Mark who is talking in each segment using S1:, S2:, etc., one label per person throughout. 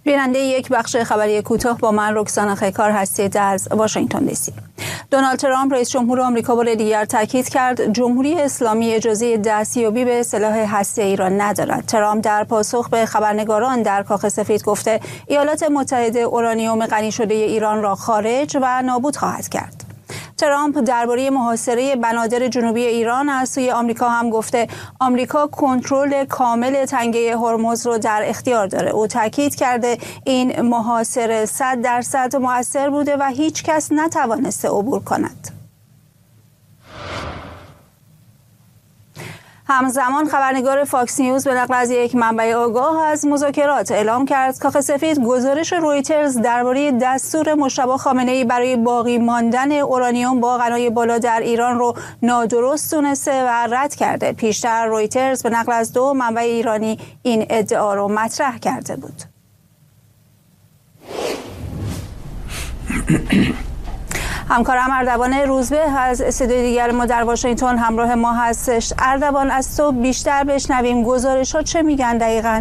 S1: بیننده یک بخش خبری کوتاه با من رکسانا خیکار هستید از واشنگتن دی سی. دونالد ترامپ رئیس جمهور آمریکا بار دیگر تاکید کرد جمهوری اسلامی اجازه دستیابی به سلاح هسته‌ای را ندارد. ترامپ در پاسخ به خبرنگاران در کاخ سفید گفته ایالات متحده اورانیوم غنی شده ایران را خارج و نابود خواهد کرد. ترامپ درباره محاصره بنادر جنوبی ایران از سوی آمریکا هم گفته آمریکا کنترل کامل تنگه هرمز رو در اختیار داره. او تاکید کرده این محاصره 100% مؤثر بوده و هیچ کس نتوانسته عبور کند. همزمان خبرنگار فاکس نیوز به نقل از یک منبع آگاه از مذاکرات اعلام کرد کاخ سفید گزارش رویترز درباره دستور مجتبی خامنه‌ای برای باقی ماندن اورانیوم با غنای بالا در ایران رو نادرست دونسته و رد کرده. پیشتر رویترز به نقل از 2 منبع ایرانی این ادعا رو مطرح کرده بود. همکارم اردوان روزبه از استودیوی دیگر ما در واشنگتن همراه ما هستش. اردوان، از تو بیشتر بشنویم گزارش ها چه میگن دقیقاً؟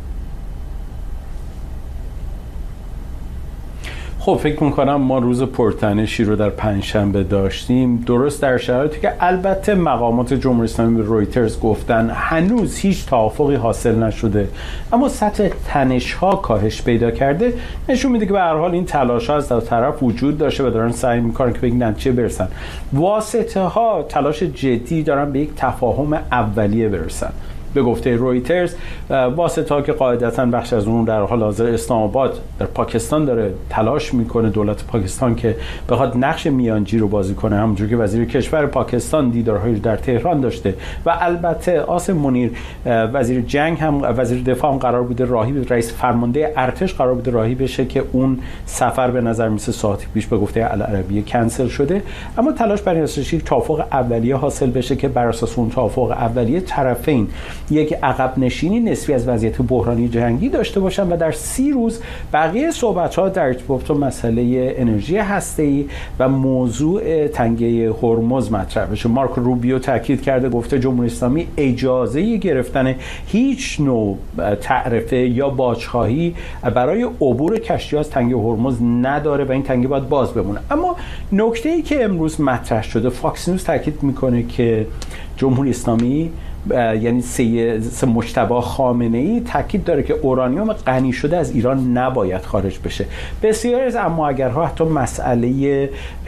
S2: خب فکر میکنم ما روز پرتنشی رو در پنجشنبه داشتیم، درست در شرایطی که البته مقامات جمهوری اسلامی به رویترز گفتن هنوز هیچ توافقی حاصل نشده، اما سطح تنش ها کاهش پیدا کرده. نشون میده که به هر حال این تلاش ها از دو طرف وجود داشته و دارن سعی میکنن که به یک نتیجه برسن. واسطه ها تلاش جدی دارن به یک تفاهم اولیه برسن. به گفته رویترز واسطه‌ها که قاعدتاً بخش از اون در حال حاضر اسلام آباد در پاکستان داره تلاش میکنه، دولت پاکستان که بخواد نقش میانجی رو بازی کنه، همونجور که وزیر کشور پاکستان دیدارهایی در تهران داشته و البته آسم منیر وزیر جنگ هم وزیر دفاع هم قرار بوده راهی به رئیس فرمانده ارتش قرار بوده راهی بشه که اون سفر به نظر میسه ساعتی پیش به گفته العربیه کنسل شده. اما تلاش برای اینکه توافق اولیه حاصل بشه که بر اساس اون توافق اولیه طرفین یک عقب نشینی نسبی از وضعیت بحرانی جنگی داشته باشن و در 30 روز بقیه صحبت‌ها در ارتباط با مسئله انرژی هسته‌ای و موضوع تنگه هرمز مطرح بشه. مارک روبیو تاکید کرده، گفته جمهوری اسلامی اجازه گرفتن هیچ نوع تعرفه یا باج‌خواهی برای عبور کشتی از تنگه هرمز نداره و این تنگه باید باز بمونه. اما نکته‌ای که امروز مطرح شده، فاکس نیوز تاکید میکنه که جمهوری اسلامی یعنی سه مجتبی خامنه‌ای تاکید داره که اورانیوم غنی شده از ایران نباید خارج بشه. بسیاری از اما اگرها حتی مسئله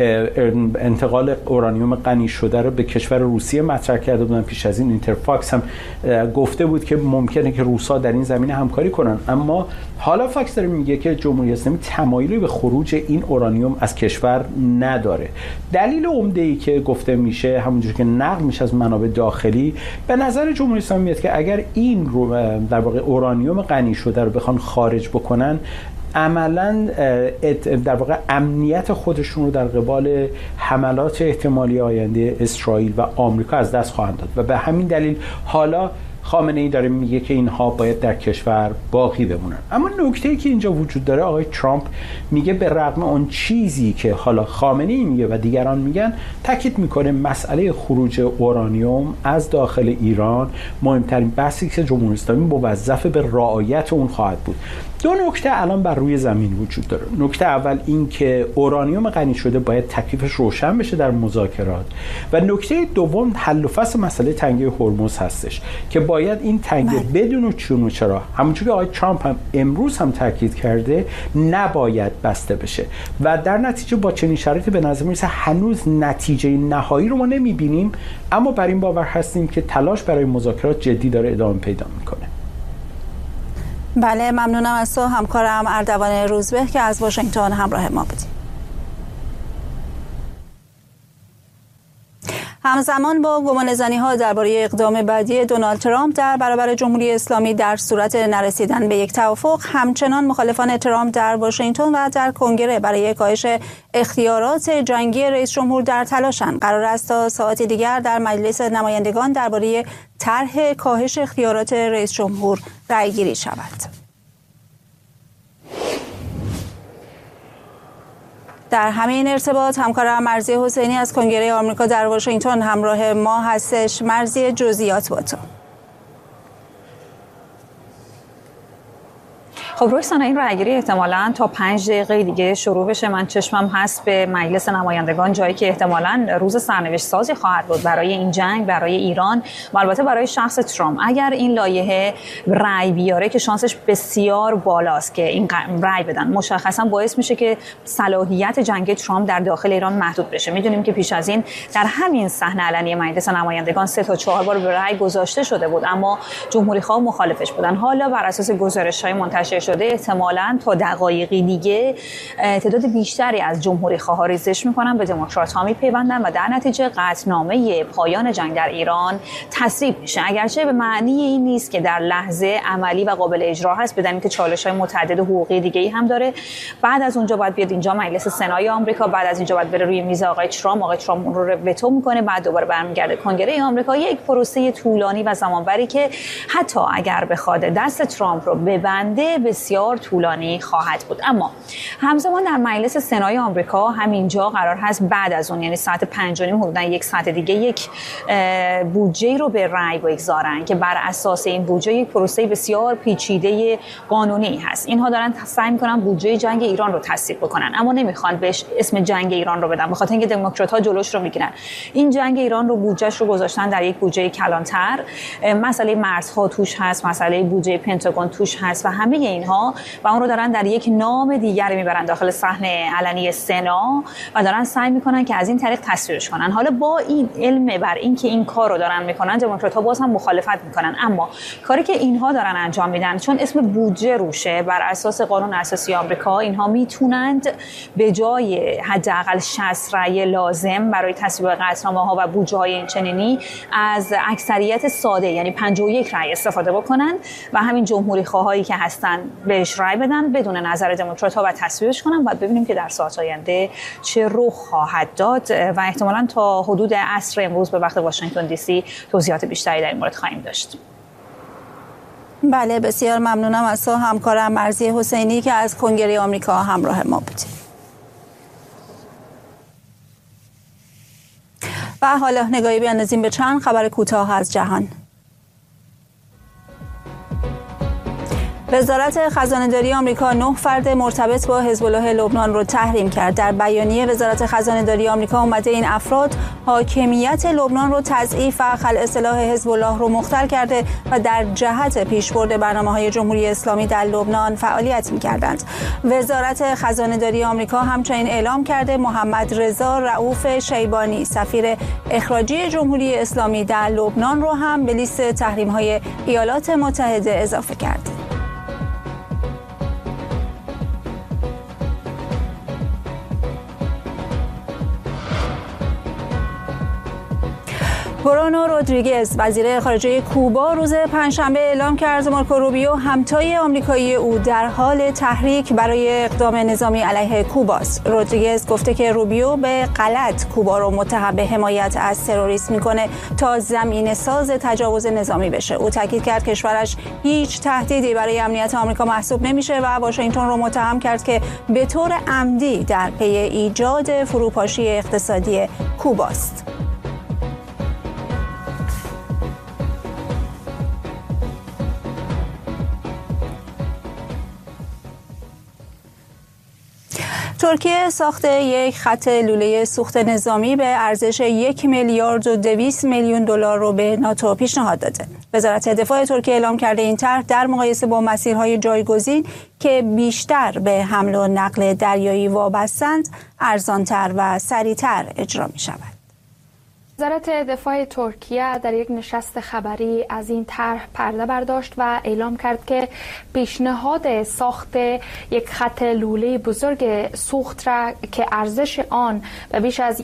S2: انتقال اورانیوم غنی شده رو به کشور روسیه مطرح کرده بودن. پیش از این اینترفاکس هم گفته بود که ممکنه که روس‌ها در این زمینه همکاری کنن، اما حالا فاکس داره میگه که جمهوری اسلامی تمایلی به خروج این اورانیوم از کشور نداره. دلیل عمده‌ای که گفته میشه همونجور که نقل میشه از منابع داخلی، به نظر جمهوری اسلامی میاد که اگر این رو در واقع اورانیوم غنی شده رو بخوان خارج بکنن، عملاً در واقع امنیت خودشون رو در قبال حملات احتمالی آینده اسرائیل و آمریکا از دست خواهند داد و به همین دلیل حالا خامنه‌ای داره میگه که اینها باید در کشور باقی بمونن. اما نکته‌ای که اینجا وجود داره، آقای ترامپ میگه به رغم اون چیزی که حالا خامنه‌ای میگه و دیگران میگن، تاکید میکنه مسئله خروج اورانیوم از داخل ایران مهمترین بحثی که جمهوری اسلامی موظف به رعایت اون خواهد بود. 2 نکته الان بر روی زمین وجود داره. نکته اول این که اورانیوم غنی شده باید تکلیفش روشن بشه در مذاکرات و نکته دوم حل و فصل مسئله تنگه هرمز هستش که باید این تنگه بدون چون و چرا، همونجوری که آقای ترامپ هم امروز هم تاکید کرده، نباید بسته بشه و در نتیجه با چنین شرایطی به نظر میرسه هنوز نتیجه نهایی رو ما نمیبینیم، اما بر این باور هستیم که تلاش برای مذاکرات جدی داره ادامه پیدا میکنه.
S1: بله، ممنونم از تو همکارم اردوان روزبه که از واشنگتن همراه ما بودی. همزمان با گمانه‌زنی‌ها درباره اقدام بعدی دونالد ترامپ در برابر جمهوری اسلامی در صورت نرسیدن به یک توافق، همچنان مخالفان ترامپ در واشنگتن و در کنگره برای کاهش اختیارات جنگی رئیس جمهور در تلاشند. قرار است تا ساعت دیگر در مجلس نمایندگان درباره طرح کاهش اختیارات رئیس جمهور رأی‌گیری شود. در همین ارتباط همکارم مرضیه حسینی از کنگره آمریکا در واشنگتن همراه ما هستش. مرضیه، جزئیات با تو.
S3: خب روکسانا، این رأیگیری احتمالاً تا 5 دقیقه دیگه شروع بشه. من چشمم هست به مجلس نمایندگان، جایی که احتمالاً روز سرنوشت سازی خواهد بود برای این جنگ، برای ایران و البته برای شخص ترامپ. اگر این لایحه رأی بیاره که شانسش بسیار بالاست که این رأی بدن، مشخصاً باعث میشه که صلاحیت جنگ ترامپ در داخل ایران محدود بشه. میدونیم که پیش از این در همین صحنه علنی مجلس نمایندگان 3 تا 4 بار به رأی گذاشته شده بود، اما جمهوری‌خواه مخالفش بودن. حالا بر اساس گزارش‌های منتشر شده احتمالاً تا دقایقی دیگه تعداد بیشتری از جمهوری‌خواها ریزش میکنن، به دموکرات‌ها میپیوندن و در نتیجه قطعنامه پایان جنگ در ایران تصویب میشه. اگرچه به معنی این نیست که در لحظه عملی و قابل اجرا هست، بدونیم که چالش‌های متعدد حقوقی دیگه‌ای هم داره. بعد از اونجا باید بیاد اینجا مجلس سنای آمریکا، بعد از اینجا باید بره روی میز آقای ترامپ اون رو وتو میکنه، بعد دوباره برمیگرده کنگره آمریکا. یک پروسه طولانی و زمانبری که حتی اگر بخواد دست ترامپ رو ببنده بسیار طولانی خواهد بود. اما همزمان در مجلس سنای آمریکا همینجا قرار هست بعد از اون، یعنی ساعت 5:30 حدوداً 1 ساعت دیگه، یک بودجه رو به رأی بگذارن که بر اساس این بودجه یک پروسه بسیار پیچیده قانونی هست. اینها دارن سعی میکنن بودجه جنگ ایران رو تصویب بکنن، اما نمیخوان بهش اسم جنگ ایران رو بدن، بخاطر اینکه دموکرات‌ها جلوش رو میگیرن. این جنگ ایران رو بودجهش رو گذاشتن در یک بودجه کلانتر. مسئله مرزها توش هست، مسئله بودجه پنتاگون توش هست و همه اینها، و اون رو دارن در یک نام دیگر میبرن داخل صحنه علنی سنا و دارن سعی میکنن که از این طریق تصویرش کنن. حالا با این علم بر این که این کار رو دارن میکنن، دموکرات‌ها باز هم مخالفت میکنن، اما کاری که اینها دارن انجام میدن چون اسم بودجه روشه، بر اساس قانون اساسی آمریکا اینها میتونند به جای حداقل 60 رأی لازم برای تصویب قطعنامه‌ها و بودجه‌های این چنینی از اکثریت ساده، یعنی 51 رأی استفاده بکنن و همین جمهوری‌خواهایی که هستن بهش رأی بدن بدون نظر دموکرات‌ها و تصویبش کنن. بعد ببینیم که در ساعات آینده چه رخ خواهد داد و احتمالاً تا حدود عصر امروز به وقت واشنگتن دی سی توضیحات بیشتری در این مورد خواهیم داشت.
S1: بله، بسیار ممنونم از همکارم مرضیه حسینی که از کنگره آمریکا همراه ما بود. و حالا نگاهی بیاندازیم به چند خبر کوتاه از جهان. وزارت خزانه‌داری آمریکا 9 فرد مرتبط با حزب الله لبنان رو تحریم کرد. در بیانیه وزارت خزانه‌داری آمریکا اومده این افراد حاکمیت لبنان رو تضعیف و خلع سلاح حزب الله رو مختل کرده و در جهت پیشبرد برنامه‌های جمهوری اسلامی در لبنان فعالیت می‌کردند. وزارت خزانه‌داری آمریکا همچنین اعلام کرده محمد رضا رؤوف شیبانی، سفیر اخراجی جمهوری اسلامی در لبنان رو هم به لیست تحریم‌های ایالات متحده اضافه کرد. برونو رودریگز، وزیر خارجه کوبا، روز پنجشنبه اعلام کرد مارکو روبیو، همتای آمریکایی او، در حال تحریک برای اقدام نظامی علیه کوباست. رودریگز گفته که روبیو به غلط کوبا رو متهم به حمایت از تروریسم میکنه تا زمینه ساز تجاوز نظامی بشه. او تاکید کرد کشورش هیچ تهدیدی برای امنیت آمریکا محسوب نمیشه و واشنگتن رو متهم کرد که به طور عمدی در پی ایجاد فروپاشی اقتصادی کوباست. ترکیه ساخت یک خط لوله سوخت نظامی به ارزش 1,200,000,000 دلار رو به ناتو پیشنهاد داده. وزارت دفاع ترکیه اعلام کرده این طرح در مقایسه با مسیرهای جایگزین که بیشتر به حمل و نقل دریایی وابستند، ارزانتر و سریعتر اجرا می شود.
S4: وزارت دفاع ترکیه در یک نشست خبری از این طرح پرده برداشت و اعلام کرد که پیشنهاد ساخت یک خط لوله بزرگ سوخت را که ارزش آن به بیش از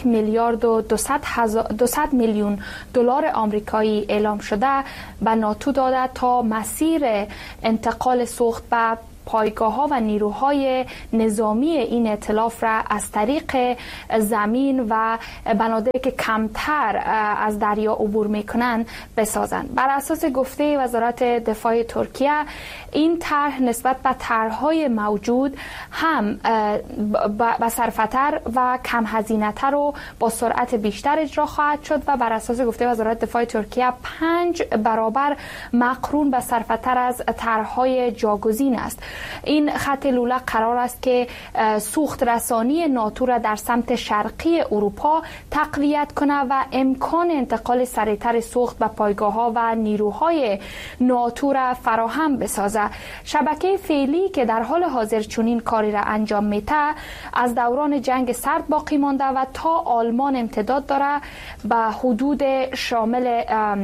S4: 1,200,000,000 دلار آمریکایی اعلام شده به ناتو داده تا مسیر انتقال سوخت و پایگاه‌ها و نیروهای نظامی این ائتلاف را از طریق زمین و بنادری که کمتر از دریا عبور میکنن بسازند. بر اساس گفته وزارت دفاع ترکیه این طرح نسبت به طرح‌های موجود هم بصرفه‌تر و کم هزینه‌تر و با سرعت بیشتر اجرا خواهد شد و بر اساس گفته وزارت دفاع ترکیه 5 برابر مقرون بصرفه‌تر از طرح‌های جاگزین است. این خط لوله قرار است که سوخت رسانی ناتو را در سمت شرقی اروپا تقویت کنه و امکان انتقال سریعتر سوخت به پایگاه‌ها و نیروهای ناتو را فراهم بسازه. شبکه فعلی که در حال حاضر چنین کاری را انجام میده از دوران جنگ سرد باقی مانده و تا آلمان امتداد داره به حدود شامل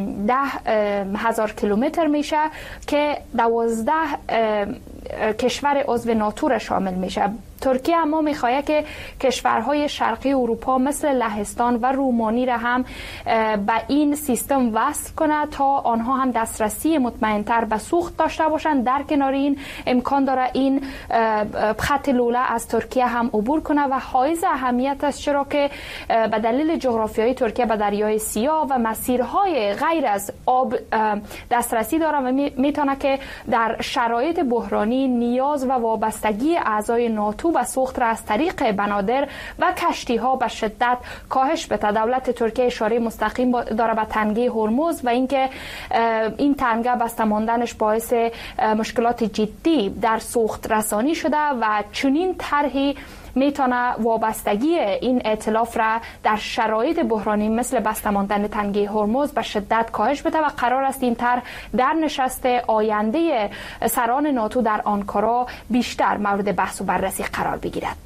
S4: 10,000 کیلومتر میشه که 12 کشور عضو ناتو را شامل میشه. ترکیه اما میخواهد که کشورهای شرقی اروپا مثل لهستان و رومانی را هم به این سیستم وصل کنه تا آنها هم دسترسی مطمئن‌تر به سوخت داشته باشند. در کنار این امکان داره این خط لوله از ترکیه هم عبور کنه و حائز اهمیت است، چرا که به دلیل جغرافیایی ترکیه به دریای سیاه و مسیرهای غیر از آب دسترسی داره و میتونه که در شرایط بحرانی نیاز و وابستگی اعضای ناتو و سوخت را از طریق بنادر و کشتی ها به شدت کاهش بده. دولت ترکیه اشاره مستقیم داره به تنگه هرمز و اینکه این تنگه بسته ماندنش باعث مشکلات جدی در سوخت رسانی شده و چنین طرحی میتونه وابستگی این ائتلاف را در شرایط بحرانی مثل بسته ماندن تنگه هرمز به شدت کاهش بده و قرار است این طرح در نشست آینده سران ناتو در آنکارا بیشتر مورد بحث و بررسی قرار بگیرد.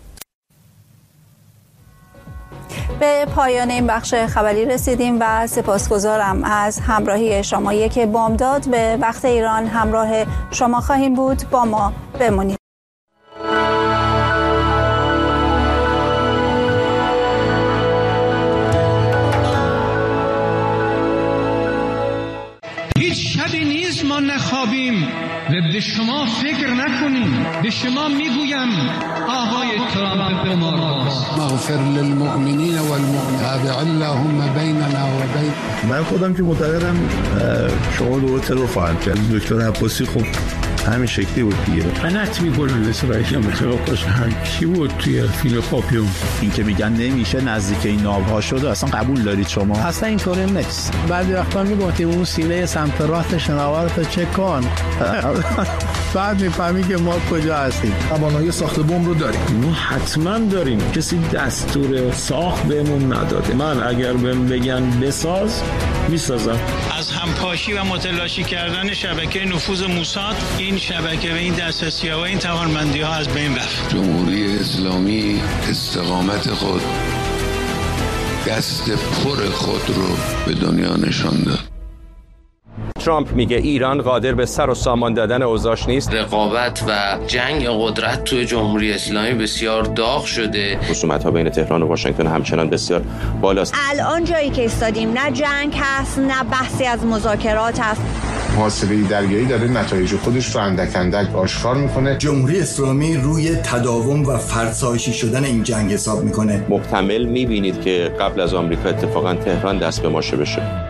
S1: به پایان این بخش خبری رسیدیم و سپاسگزارم از همراهی شما. 1 بامداد به وقت ایران همراه شما خواهیم بود. با ما بمونید.
S5: هیچ شبی نیست ما نخوابیم و به شما فکر نکنیم. به شما میگویم آقای ترامپ قمارباز،
S6: مغفر للمؤمنین والمؤمنات اللهم بیننا و بین.
S7: من خودم که معتقدم شما دوباره ترور خواهد کرد. دکتر عباسی خب همین شکلی بود دیگه.
S8: غلط می‌کنن اسرائیل متوقعش هر کی بود توی فیلم پاپیون.
S7: این که میگن نمیشه نزدیک این ناوها شده اصلا قبول دارید شما؟
S8: اصلا اینطوری نیست. بعضی وقتا میگفتیم اون سینه سمت راست شناورتو چک کن. بعد میفهمی که ما کجا هستیم.
S7: توانایی ساخت بمب رو داریم.
S8: ما حتما داریم. کسی دستور ساخت بهمون نداده. من اگر بهم بگن بساز میسازم.
S9: از همپاشی و متلاشی کردن شبکه نفوذ موساد این شبکه و این دسترسی‌ها و این توانمندی‌ها از بین رفت.
S6: جمهوری اسلامی استقامت خود، دست پر خود رو به دنیا نشان داد.
S10: ترامپ میگه ایران قادر به سر و سامان دادن اوضاعش نیست.
S11: رقابت و جنگ قدرت توی جمهوری اسلامی بسیار داغ شده.
S10: خصومت‌ها بین تهران و واشنگتن همچنان بسیار بالاست.
S12: الان جایی که ایستادیم نه جنگ هست نه بحثی از مذاکرات هست.
S13: محاصره دریایی داره نتایج خودش رو اندک اندک آشکار میکنه.
S14: جمهوری اسلامی روی تداوم و فرسایشی شدن این جنگ حساب میکنه.
S10: محتمل میبینید که قبل از آمریکا اتفاقا تهران دست به ماشه بشه.